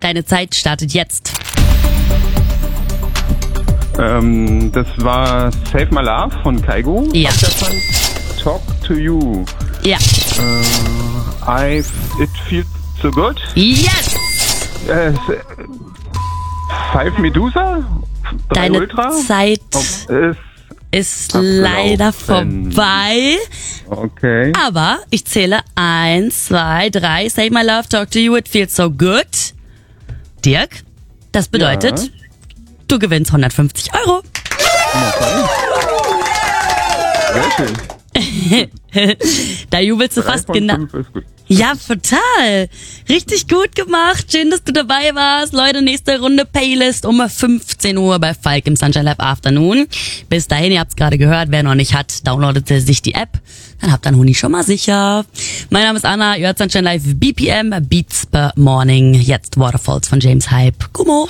Deine Zeit startet jetzt. Das war Save My Love von Kaigo. Ja. Talk to You. Ja. It Feels So Good. Yes! Five Medusa. Deine Ultra. Zeit ist leider vorbei. Okay. Aber ich zähle 1, 2, 3. Save My Love, Talk to You, It Feels So Good. Dirk, das bedeutet, du gewinnst 150 €. Sehr schön. Da jubelst du fast genau. Ja, total. Richtig gut gemacht. Schön, dass du dabei warst. Leute, nächste Runde Playlist um 15 Uhr bei Falk im Sunshine Lab Afternoon. Bis dahin, ihr habt's gerade gehört, wer noch nicht hat, downloadet sich die App. Dann habt ihr einen Huni schon mal sicher. Mein Name ist Anna, ihr hört Sunshine Live BPM, Beats per Morning. Jetzt Waterfalls von James Hype. Gummo.